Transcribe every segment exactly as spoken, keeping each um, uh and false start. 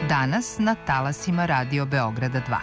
Danas na talasima Radio Beograda dva.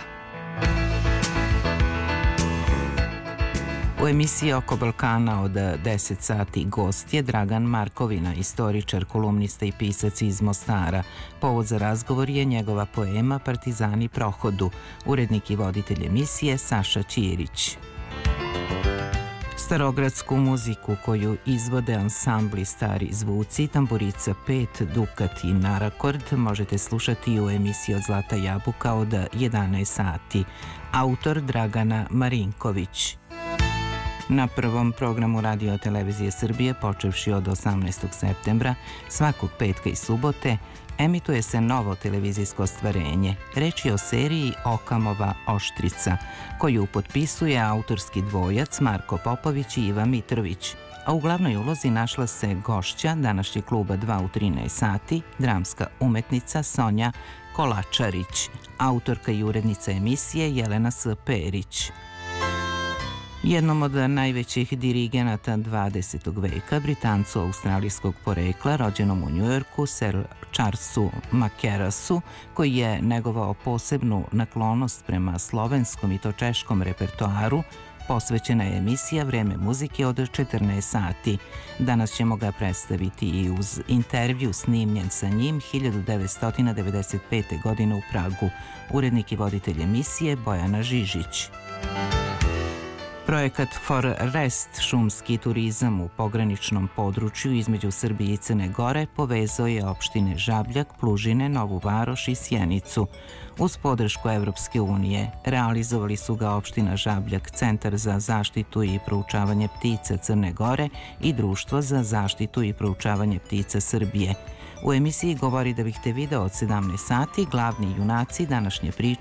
U emisiji Oko Balkana od deset sati gost je Dragan Markovina, istoričar, kolumnista i pisac iz Mostara. Povod za razgovor je njegova poema Partizani prohodu, urednik i voditelj emisije Saša Ćirić. Starogradsku muziku koju izvode ansambli Stari zvuci, Tamburica pet, Dukat i Narakord možete slušati u emisiji Od Zlata jabuka od jedanaest sati. Autor Dragana Marinković. Na prvom programu Radio Televizije Srbije, počevši od osamnaestog septembra, svakog petka i subote, emituje se novo televizijsko ostvarenje. Reč je o seriji Okamova oštrica, koju potpisuje autorski dvojac Marko Popović i Iva Mitrović. A u glavnoj ulozi našla se gošća današnjeg kluba dva u trinaest sati, dramska umetnica Sonja Kolačarić, autorka i urednica emisije Jelena S. Perić. Jednom od najvećih dirigenata dvadesetog veka, Britancu australijskog porekla, rođenom u Njujorku, Sir Charlesu Mackerrasu, koji je negovao posebnu naklonost prema slovenskom i to češkom repertoaru, posvećena je emisija Vreme muzike od četrnaest sati. Danas ćemo ga predstaviti i uz intervju snimljen sa njim hiljadu devetsto devedeset pete. godine u Pragu. Urednik i voditelj emisije Bojana Žižić. Projekat For Rest, šumski turizam u pograničnom području između Srbije i Crne Gore, povezao je opštine Žabljak, Plužine, Novu Varoš i Sjenicu. Uz podršku Evropske unije realizovali su ga opština Žabljak, Centar za zaštitu i proučavanje ptica Crne Gore i Društvo za zaštitu i proučavanje ptica Srbije. U emisiji Govori da bih te video od sedamnaest sati glavni junaci današnje priče